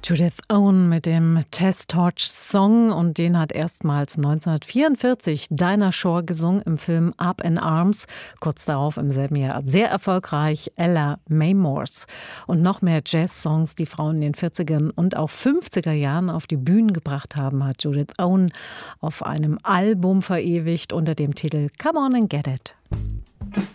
Judith Owen mit dem Test Torch Song, und den hat erstmals 1944 Dinah Shore gesungen im Film Up in Arms. Kurz darauf im selben Jahr sehr erfolgreich Ella Mae Morse. Und noch mehr Jazz-Songs, die Frauen in den 40er und auch 50er Jahren auf die Bühnen gebracht haben, hat Judith Owen auf einem Album verewigt unter dem Titel Come On and Get It.